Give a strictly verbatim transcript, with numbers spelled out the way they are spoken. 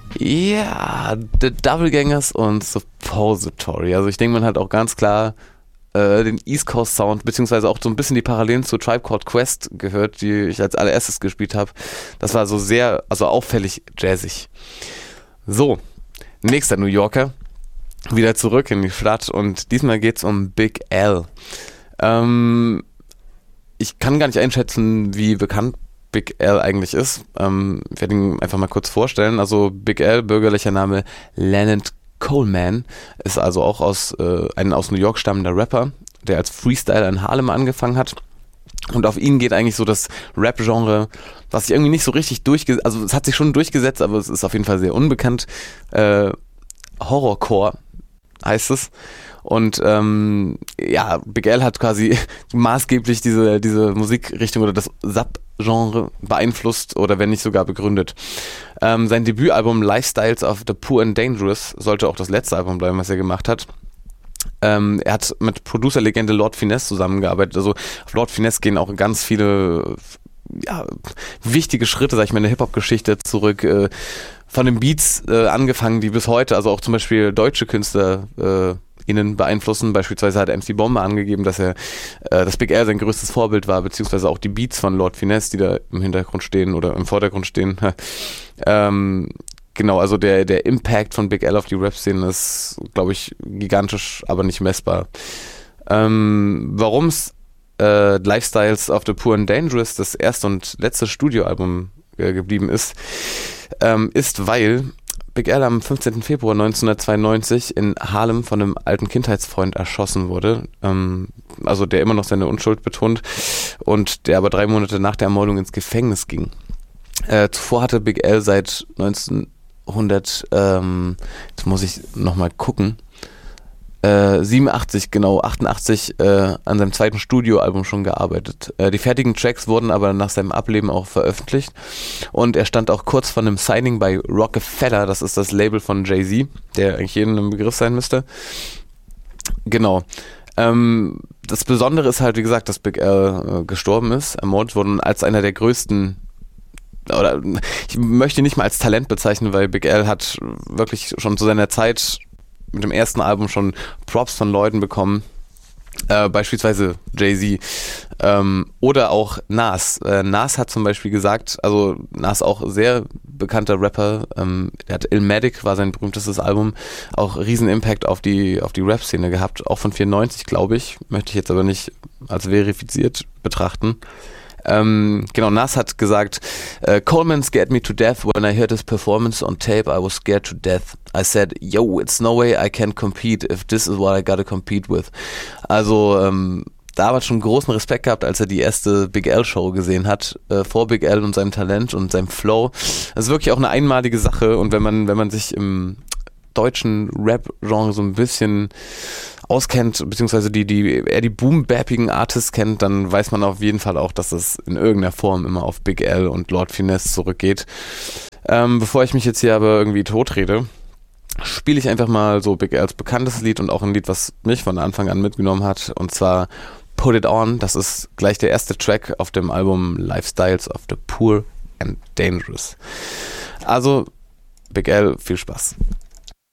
Ja, The Doublegangers und Suppository. Also ich denke, man hat auch ganz klar äh, den East Coast Sound, beziehungsweise auch so ein bisschen die Parallelen zu Tribe Called Quest gehört, die ich als allererstes gespielt habe. Das war so sehr, also auffällig jazzig. So, nächster New Yorker. Wieder zurück in die Stadt und diesmal geht's um Big L. Ähm, ich kann gar nicht einschätzen, wie bekannt Big L eigentlich ist. Ähm, ich werde ihn einfach mal kurz vorstellen. Also Big L, bürgerlicher Name Leonard Coleman, ist also auch aus äh, ein aus New York stammender Rapper, der als Freestyler in Harlem angefangen hat. Und auf ihn geht eigentlich so das Rap-Genre, was sich irgendwie nicht so richtig durchgesetzt, also es hat sich schon durchgesetzt, aber es ist auf jeden Fall sehr unbekannt. Äh, Horrorcore heißt es. Und ähm, ja, Big L hat quasi maßgeblich diese, diese Musikrichtung oder das Sub-Genre beeinflusst oder wenn nicht sogar begründet. Ähm, sein Debütalbum Lifestyles of the Poor and Dangerous sollte auch das letzte Album bleiben, was er gemacht hat. Ähm, er hat mit Producer-Legende Lord Finesse zusammengearbeitet. Also auf Lord Finesse gehen auch ganz viele ja, wichtige Schritte, sag ich mal, in der Hip-Hop-Geschichte zurück. Äh, von den Beats äh, angefangen, die bis heute, also auch zum Beispiel deutsche Künstler äh, ihnen beeinflussen. Beispielsweise hat M C Bomber angegeben, dass er, äh, dass Big L sein größtes Vorbild war, beziehungsweise auch die Beats von Lord Finesse, die da im Hintergrund stehen oder im Vordergrund stehen. ähm, genau, also der, der Impact von Big L auf die Rap-Szene ist, glaube ich, gigantisch, aber nicht messbar. Ähm, Warum es äh, Lifestyles of the Poor and Dangerous das erste und letzte Studioalbum äh, geblieben ist, ähm, ist, weil Big L am fünfzehnten Februar neunzehnhundertzweiundneunzig in Harlem von einem alten Kindheitsfreund erschossen wurde, ähm, also der immer noch seine Unschuld betont und der aber drei Monate nach der Ermordung ins Gefängnis ging. Äh, zuvor hatte Big L seit neunzehnhundert, ähm, jetzt muss ich nochmal gucken, Äh, siebenundachtzig, genau, achtundachtzig äh, an seinem zweiten Studioalbum schon gearbeitet. Äh, die fertigen Tracks wurden aber nach seinem Ableben auch veröffentlicht und er stand auch kurz vor einem Signing bei Rockefeller, das ist das Label von Jay-Z, der eigentlich jedem im Begriff sein müsste. Genau. Ähm, das Besondere ist halt, wie gesagt, dass Big L äh, gestorben ist, ermordet wurde und als einer der größten, oder ich möchte ihn nicht mal als Talent bezeichnen, weil Big L hat wirklich schon zu seiner Zeit mit dem ersten Album schon Props von Leuten bekommen, äh, beispielsweise Jay-Z ähm, oder auch Nas. Äh, Nas hat zum Beispiel gesagt, also Nas auch sehr bekannter Rapper, ähm, der hat Illmatic, war sein berühmtestes Album, auch riesen Impact auf die, auf die Rap-Szene gehabt, auch von vierundneunzig, glaube ich, möchte ich jetzt aber nicht als verifiziert betrachten. Ähm, genau, Nas hat gesagt, uh, Coleman scared me to death when I heard his performance on tape. I was scared to death. I said, yo, it's no way I can compete if this is what I gotta compete with. Also, ähm, da hat schon großen Respekt gehabt, als er die erste Big L-Show gesehen hat, äh, vor Big L und seinem Talent und seinem Flow. Das ist wirklich auch eine einmalige Sache und wenn man, wenn man sich im deutschen Rap-Genre so ein bisschen auskennt, beziehungsweise die, die eher die boom-bappigen Artists kennt, dann weiß man auf jeden Fall auch, dass es in irgendeiner Form immer auf Big L und Lord Finesse zurückgeht. Ähm, bevor ich mich jetzt hier aber irgendwie totrede, spiele ich einfach mal so Big Ls bekanntes Lied und auch ein Lied, was mich von Anfang an mitgenommen hat, und zwar Put It On. Das ist gleich der erste Track auf dem Album Lifestyles of the Poor and Dangerous. Also Big L, viel Spaß.